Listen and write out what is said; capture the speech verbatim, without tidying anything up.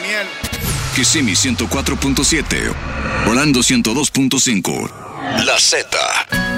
Daniel. Kissimmee ciento cuatro punto siete, Orlando ciento dos punto cinco. La Z.